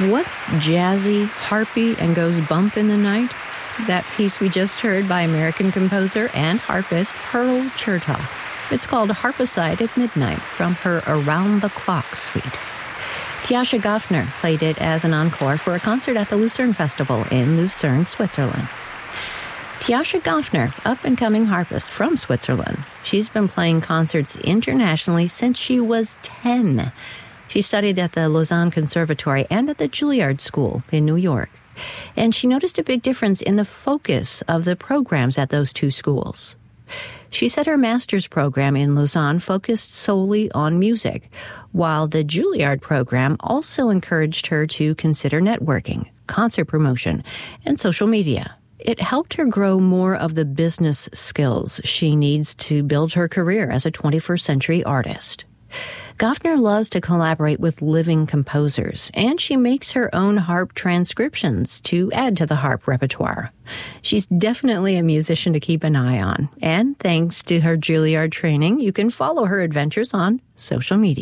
What's jazzy, harpy, and goes bump in the night? That piece we just heard by American composer and harpist Pearl Chertoff. It's called Harpicide at Midnight from her Around the Clock suite. Tiascha Gofner played it as an encore for a concert at the Lucerne Festival in Lucerne, Switzerland. Tiascha Gofner, up-and-coming harpist from Switzerland. She's been playing concerts internationally since she was 10. She studied at the Lausanne Conservatory and at the Juilliard School in New York. And she noticed a big difference in the focus of the programs at those two schools. She said her master's program in Lausanne focused solely on music, while the Juilliard program also encouraged her to consider networking, concert promotion, and social media. It helped her grow more of the business skills she needs to build her career as a 21st century artist. Gofner loves to collaborate with living composers, and she makes her own harp transcriptions to add to the harp repertoire. She's definitely a musician to keep an eye on, and thanks to her Juilliard training, you can follow her adventures on social media.